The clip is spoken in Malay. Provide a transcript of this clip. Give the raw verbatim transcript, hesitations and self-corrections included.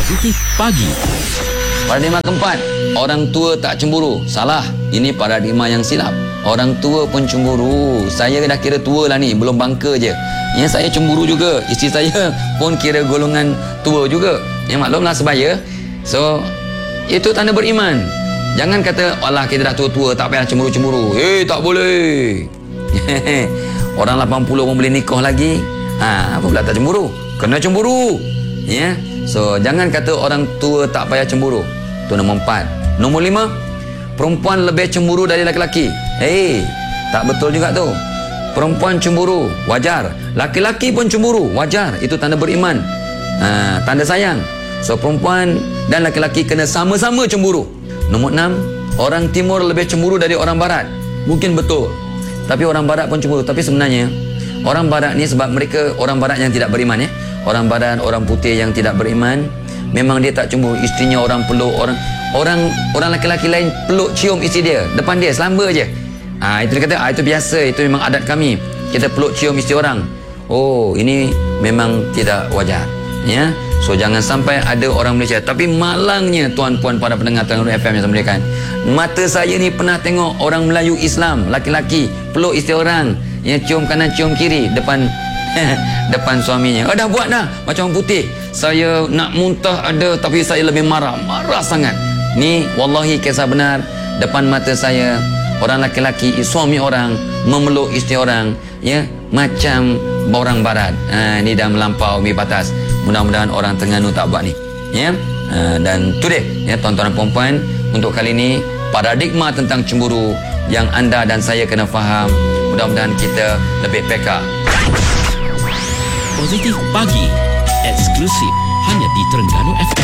Positif Pagi. Paradigma keempat, orang tua tak cemburu. Salah. Ini paradigma yang silap. Orang tua pun cemburu. Saya dah kira tua lah ni, belum bangka je. Ya, saya cemburu juga. Isteri saya pun kira golongan tua juga. Ya, maklumlah sebaya. So, itu tanda beriman. Jangan kata, alah kita dah tua-tua, tak payah cemburu-cemburu. Eh, tak boleh. Orang lapan puluh pun boleh nikah lagi. Ha, apa pula tak cemburu? Kena cemburu. Ya. So, jangan kata orang tua tak payah cemburu. Itu nombor empat. Nombor lima, perempuan lebih cemburu dari lelaki. Eh, tak betul juga tu. Perempuan cemburu, wajar. Laki-laki pun cemburu, wajar. Itu tanda beriman. Ha, tanda sayang. So, perempuan dan laki-laki kena sama-sama cemburu. Nombor enam, orang timur lebih cemburu dari orang barat. Mungkin betul. Tapi orang barat pun cemburu. Tapi sebenarnya, orang barat ni sebab mereka orang barat yang tidak beriman, ya. Orang barat, orang putih yang tidak beriman, memang dia tak cemburu. Isterinya orang peluk, orang orang orang lelaki lain peluk cium isteri dia depan dia, selamba je. Ah, itu dia kata, ah, itu biasa, itu memang adat kami. Kita peluk cium isteri orang. Oh, ini memang tidak wajar, ya. So, jangan sampai ada orang Malaysia. Tapi malangnya tuan-puan para pendengar Terengganu F M yang saya muliakan, mata saya ni pernah tengok orang Melayu Islam, laki-laki peluk isteri orang, ya, cium kanan cium kiri depan depan suaminya. Oh, dah buat dah macam orang putih. Saya nak muntah ada, tapi saya lebih marah, marah sangat. Ni wallahi kisah benar depan mata saya. Orang laki-laki, suami orang memeluk isteri orang, ya, macam orang barat. Ha, ni dah melampaui batas. Mudah-mudahan orang Terengganu tak buat ni, ya. Ha, dan tu dia, ya, tuan-tuan dan puan-puan, untuk kali ni paradigma tentang cemburu yang anda dan saya kena faham. Mudah-mudahan kita lebih peka. Positif Pagi. Eksklusif hanya di Terengganu F M.